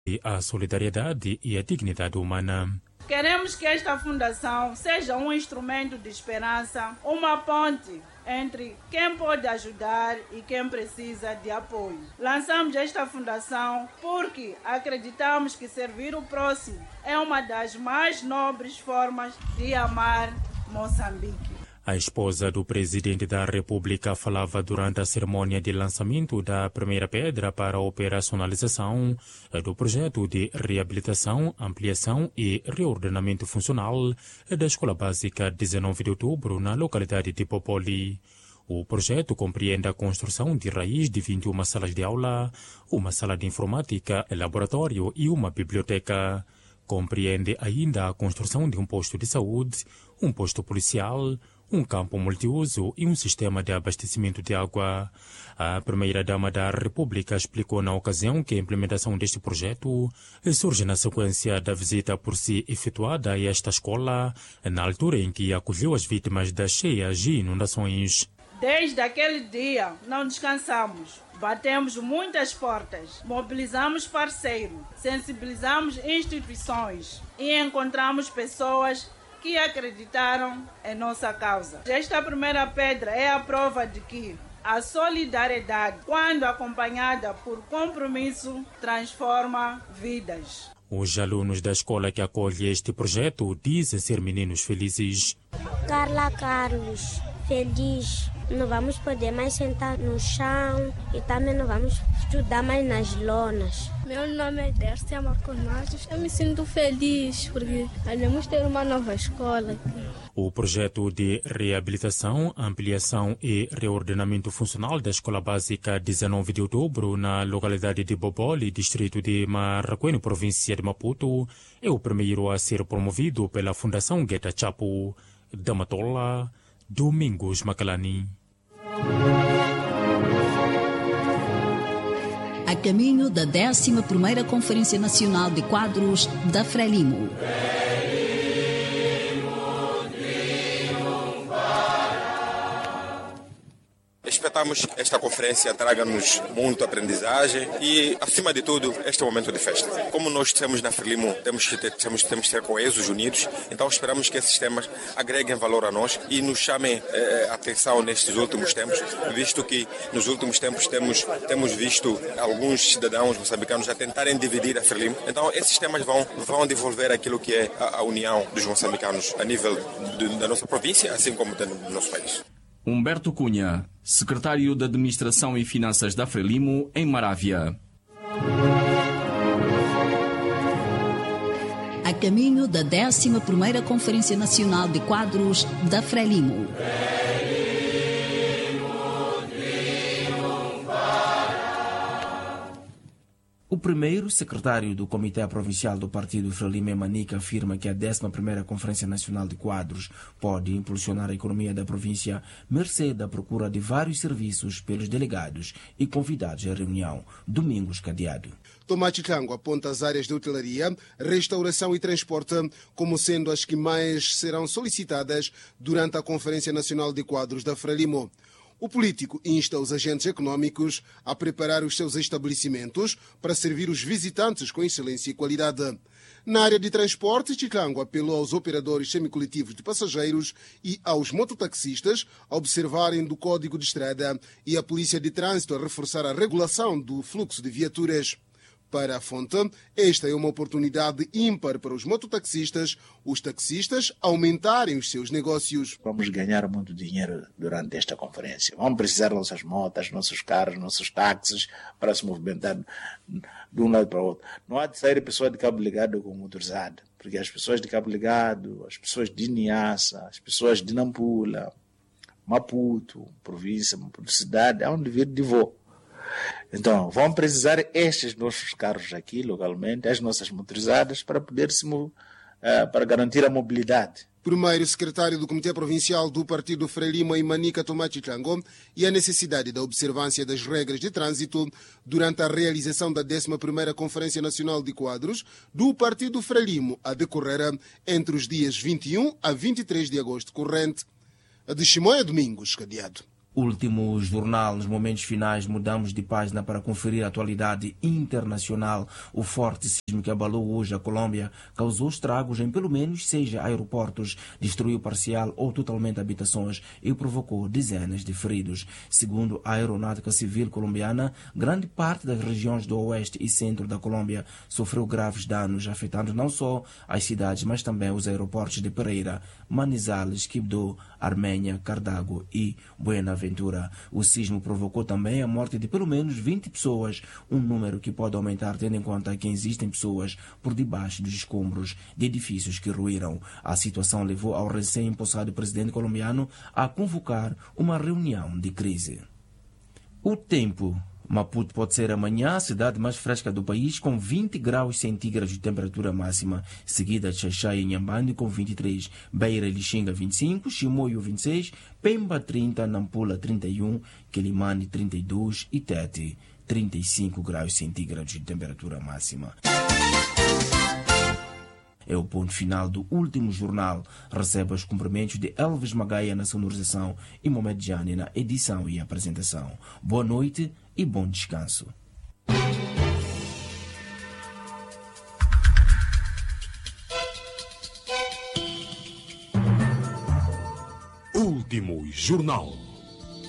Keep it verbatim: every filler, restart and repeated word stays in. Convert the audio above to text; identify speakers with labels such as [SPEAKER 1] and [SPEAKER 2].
[SPEAKER 1] a solidariedade e a dignidade humana.
[SPEAKER 2] Queremos que esta fundação seja um instrumento de esperança, uma ponte entre quem pode ajudar e quem precisa de apoio. Lançamos esta fundação porque acreditamos que servir o próximo é uma das mais nobres formas de amar Moçambique.
[SPEAKER 1] A esposa do presidente da República falava durante a cerimônia de lançamento da primeira pedra para a operacionalização do projeto de reabilitação, ampliação e reordenamento funcional da Escola Básica dezenove de outubro na localidade de Popoli. O projeto compreende a construção de raiz de vinte e uma salas de aula, uma sala de informática, laboratório e uma biblioteca. Compreende ainda a construção de um posto de saúde, um posto policial, um campo multiuso e um sistema de abastecimento de água. A primeira-dama da República explicou na ocasião que a implementação deste projeto surge na sequência da visita por si efetuada a esta escola, na altura em que acolheu as vítimas das cheias e inundações.
[SPEAKER 2] Desde aquele dia não descansamos. Batemos muitas portas, mobilizamos parceiros, sensibilizamos instituições e encontramos pessoas que acreditaram em nossa causa. Esta primeira pedra é a prova de que a solidariedade, quando acompanhada por compromisso, transforma vidas.
[SPEAKER 1] Os alunos da escola que acolhe este projeto dizem ser meninos felizes.
[SPEAKER 3] Carla Carlos, feliz. Não vamos poder mais sentar no chão e também não vamos estudar mais nas lonas.
[SPEAKER 4] Meu nome é Dércia Marcos Matos. Eu me sinto feliz porque vamos ter uma nova escola aqui.
[SPEAKER 1] O projeto de reabilitação, ampliação e reordenamento funcional da Escola Básica dezenove de outubro na localidade de Boboli, distrito de Marraquene, província de Maputo, é o primeiro a ser promovido pela Fundação Guetta Chapo. Da Matola, Domingos Macalani.
[SPEAKER 5] A caminho da décima primeira Conferência Nacional de Quadros da Frelimo.
[SPEAKER 6] Esperamos que esta conferência traga-nos muita aprendizagem e, acima de tudo, este momento de festa. Como nós temos na Frelimo, temos que ter, temos, temos que ter coesos unidos, então esperamos que esses temas agreguem valor a nós e nos chamem eh, atenção nestes últimos tempos, visto que nos últimos tempos temos, temos visto alguns cidadãos moçambicanos a tentarem dividir a Frelimo. Então esses temas vão, vão desenvolver aquilo que é a, a união dos moçambicanos a nível de, da nossa província, assim como do nosso país.
[SPEAKER 7] Humberto Cunha, secretário de Administração e Finanças da Frelimo, em Marávia.
[SPEAKER 5] A caminho da décima primeira Conferência Nacional de Quadros da Frelimo.
[SPEAKER 8] O primeiro secretário do Comitê Provincial do Partido Frelimo Manica afirma que a décima primeira Conferência Nacional de Quadros pode impulsionar a economia da província mercê da procura de vários serviços pelos delegados e convidados à reunião. Domingos Cadeado.
[SPEAKER 9] Tomate Tlango aponta as áreas de hotelaria, restauração e transporte como sendo as que mais serão solicitadas durante a Conferência Nacional de Quadros da Frelimo. O político insta os agentes econômicos a preparar os seus estabelecimentos para servir os visitantes com excelência e qualidade. Na área de transporte, Chiclango apelou aos operadores semicoletivos de passageiros e aos mototaxistas a observarem do Código de Estrada e a Polícia de Trânsito a reforçar a regulação do fluxo de viaturas. Para a fonte, esta é uma oportunidade ímpar para os mototaxistas, os taxistas aumentarem os seus negócios.
[SPEAKER 10] Vamos ganhar muito dinheiro durante esta conferência. Vamos precisar das nossas motas, nossos carros, nossos táxis para se movimentar de um lado para o outro. Não há de sair pessoa de cabo ligado com motorizada, porque as pessoas de cabo ligado, as pessoas de Niassa, as pessoas de Nampula, Maputo, província, Maputo, cidade, há onde vir de voo. Então, vão precisar estes nossos carros aqui, localmente, as nossas motorizadas, para poder se uh, para garantir a mobilidade.
[SPEAKER 9] Primeiro secretário do Comitê Provincial do Partido Frelimo em Manica, Tomate Tlango, e a necessidade da observância das regras de trânsito durante a realização da décima primeira Conferência Nacional de Quadros do Partido Frelimo, a decorrer entre os dias vinte e um a vinte e três de agosto corrente. A de Chimoia Domingos, Cadeado.
[SPEAKER 8] Último jornal, nos momentos finais, mudamos de página para conferir a atualidade internacional. O forte sismo que abalou hoje a Colômbia causou estragos em pelo menos seis aeroportos, destruiu parcial ou totalmente habitações e provocou dezenas de feridos. Segundo a Aeronáutica Civil colombiana, grande parte das regiões do oeste e centro da Colômbia sofreu graves danos, afetando não só as cidades, mas também os aeroportos de Pereira, Manizales, Quibdó, Arménia, Cartago e Buenaventura. O sismo provocou também a morte de pelo menos vinte pessoas, um número que pode aumentar tendo em conta que existem pessoas por debaixo dos escombros de edifícios que ruíram. A situação levou ao recém-empossado presidente colombiano a convocar uma reunião de crise. O tempo. Maputo pode ser amanhã a cidade mais fresca do país, com vinte graus centígrados de temperatura máxima, seguida de Xaixai e Inhambane com vinte e três, Beira e Lixinga vinte e cinco, Chimoio vinte e seis, Pemba trinta, Nampula trinta e um, Quelimane trinta e dois e Tete trinta e cinco graus centígrados de temperatura máxima. É o ponto final do último jornal. Receba os cumprimentos de Elvis Magaia na sonorização e Mohamed Jani na edição e apresentação. Boa noite e bom descanso.
[SPEAKER 11] Último jornal.